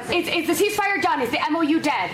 Is the ceasefire done? Is the MOU dead?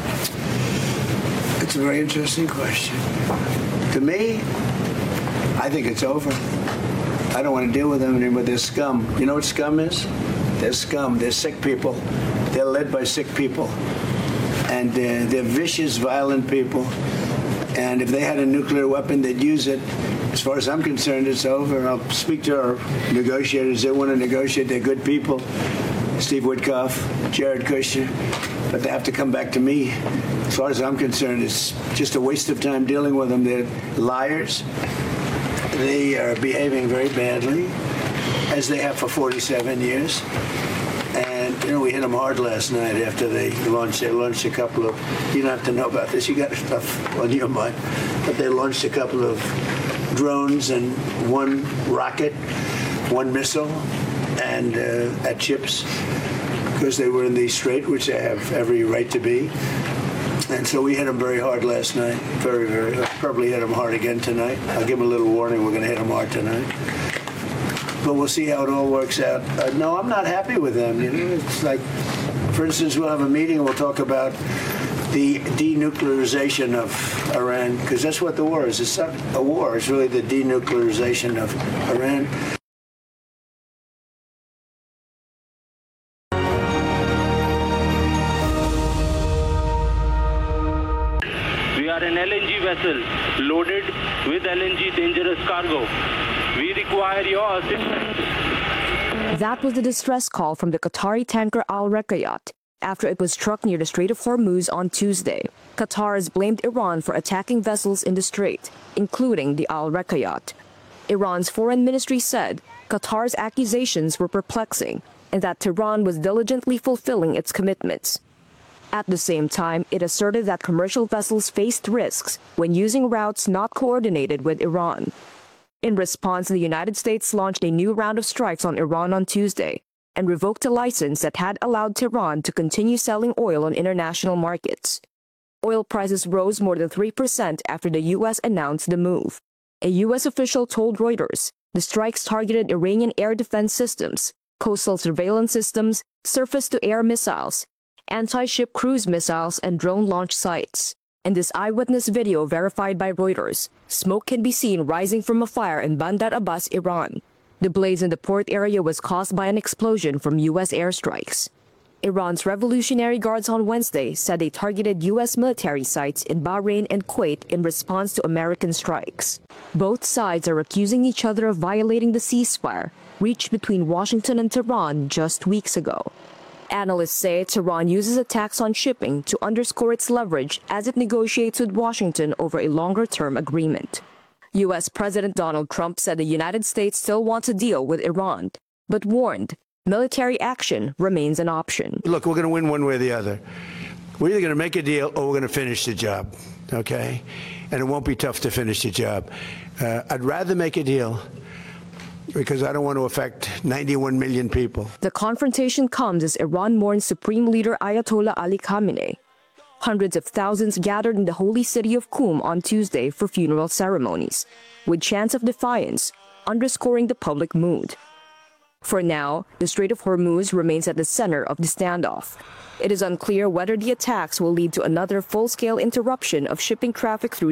It's a very interesting question. To me, I think it's over. I don't want to deal with them anymore. They're scum. You know what scum is? They're scum. They're sick people. They're led by sick people. And they're vicious, violent people. And if they had a nuclear weapon, they'd use it. As far as I'm concerned, it's over. I'll speak to our negotiators. They want to negotiate. They're good people. Steve Witkoff, Jared Kushner. But they have to come back to me. As far as I'm concerned, it's just a waste of time dealing with them. They're liars. They are behaving very badly, as they have for 47 years. And, you know, we hit them hard last night after they launched a couple of, you don't have to know about this, you got stuff on your mind, but they launched a couple of drones and one rocket, one missile, and at ships, because they were in the strait, which they have every right to be. And so we hit them very hard last night, very, very hard. Probably hit them hard again tonight. I'll give them a little warning, we're going to hit them hard tonight. But we'll see how it all works out. No, I'm not happy with them. You know, it's like, for instance, we'll have a meeting and we'll talk about the denuclearization of Iran, because that's what the war is. It's not a war. It's really the denuclearization of Iran. We are an LNG vessel loaded with LNG dangerous cargo. We require your assistance. That was the distress call from the Qatari tanker Al Rakayat after it was struck near the Strait of Hormuz on Tuesday. Qatar has blamed Iran for attacking vessels in the strait, including the Al Rakayat. Iran's foreign ministry said Qatar's accusations were perplexing and that Tehran was diligently fulfilling its commitments. At the same time, it asserted that commercial vessels faced risks when using routes not coordinated with Iran. In response, the United States launched a new round of strikes on Iran on Tuesday and revoked a license that had allowed Tehran to continue selling oil on international markets. Oil prices rose more than 3% after the U.S. announced the move. A U.S. official told Reuters the strikes targeted Iranian air defense systems, coastal surveillance systems, surface-to-air missiles, anti-ship cruise missiles, and drone launch sites. In this eyewitness video verified by Reuters, smoke can be seen rising from a fire in Bandar Abbas, Iran. The blaze in the port area was caused by an explosion from U.S. airstrikes. Iran's Revolutionary Guards on Wednesday said they targeted U.S. military sites in Bahrain and Kuwait in response to American strikes. Both sides are accusing each other of violating the ceasefire reached between Washington and Tehran just weeks ago. Analysts say Tehran uses attacks on shipping to underscore its leverage as it negotiates with Washington over a longer-term agreement. U.S. President Donald Trump said the United States still wants a deal with Iran, but warned military action remains an option. Look, we're going to win one way or the other. We're either going to make a deal or we're going to finish the job, okay? And it won't be tough to finish the job. I'd rather make a deal, because I don't want to affect 91 million people. The confrontation comes as Iran mourns Supreme Leader Ayatollah Ali Khamenei. Hundreds of thousands gathered in the holy city of Qum on Tuesday for funeral ceremonies, with chants of defiance, underscoring the public mood. For now, the Strait of Hormuz remains at the center of the standoff. It is unclear whether the attacks will lead to another full-scale interruption of shipping traffic through